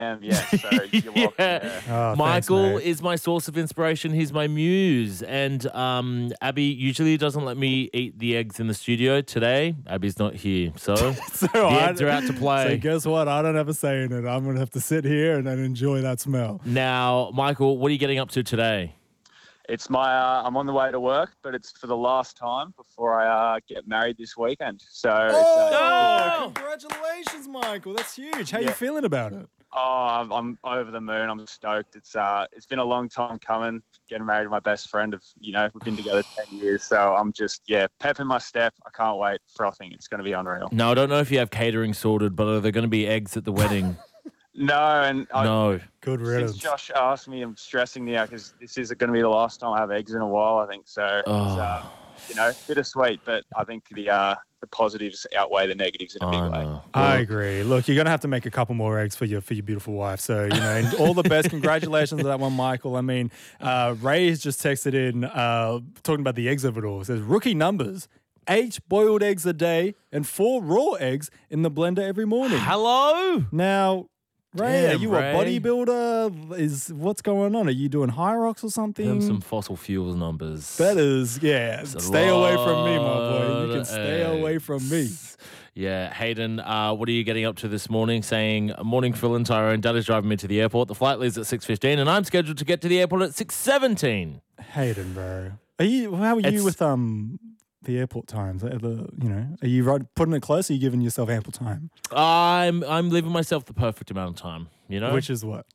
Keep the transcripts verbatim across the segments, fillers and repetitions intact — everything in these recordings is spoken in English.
am, yeah. So you're welcome. Yeah. Yeah. Oh, thanks, Michael mate. is my source of inspiration. He's my muse. And um, Abby usually doesn't let me eat the eggs in the studio. Today, Abby's not here. So So the I- eggs are out to play. So guess what? I don't have a say in it. I'm going to have to sit here and then enjoy that smell. Now, Michael, what are you getting up to today? It's my. Uh, I'm on the way to work, but it's for the last time before I uh, get married this weekend. So. It's, uh, Oh! Congratulations, Michael. That's huge. How Yeah. you feeling about it? Oh, I'm, I'm over the moon. I'm stoked. It's uh, it's been a long time coming. Getting married to my best friend of, you know, we've been together ten years. So I'm just, yeah, pepping my step. I can't wait. Frothing. It's going to be unreal. No, I don't know if you have catering sorted, but are there going to be eggs at the wedding? No, and I, No. Good since riddance. Josh asked me, I'm stressing now because this is going to be the last time I have eggs in a while. I think so. Oh. It's, uh, you know, bittersweet, but I think the uh, the positives outweigh the negatives in a big I way. know. I agree. Look, you're gonna have to make a couple more eggs for your for your beautiful wife. So you know, and all the best. Congratulations to that one, Michael. I mean, uh, Ray has just texted in uh, talking about the eggs of it all. It says rookie numbers: eight boiled eggs a day and four raw eggs in the blender every morning. Hello? Now, Ray, Damn, are you Ray. a bodybuilder? Is what's going on? Are you doing high rocks or something? Them some fossil fuels numbers. That is, yeah. It's a Stay away from me, my boy. lot You can of stay away from me. eggs. Yeah, Hayden, uh, what are you getting up to this morning? Saying, morning, Phil and Tyrone. Dad is driving me to the airport. The flight leaves at six fifteen, and I'm scheduled to get to the airport at six seventeen. Hayden, bro. Are you? How are you It's- with um the airport times? Are the, you know, are you right, putting it close? Or are you giving yourself ample time? I'm I'm leaving myself the perfect amount of time, you know? Which is what?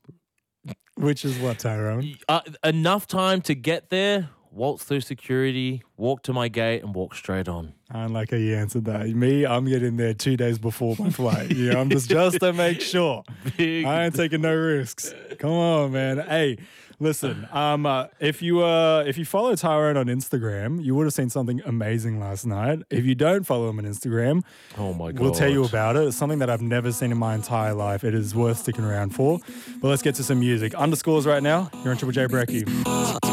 Which is what, Tyrone? uh, enough time to get there, waltz through security, walk to my gate, and walk straight on. I don't like how you answered that. Me, I'm getting there two days before my flight. You know, I'm just just to make sure. Big. I ain't taking no risks. Come on, man. Hey, listen. Um, uh, if you uh, if you follow Tyrone on Instagram, you would have seen something amazing last night. If you don't follow him on Instagram, Oh my God. we'll tell you about it. It's something that I've never seen in my entire life. It is worth sticking around for. But let's get to some music. Underscores right now. You're on Triple J Brekkie.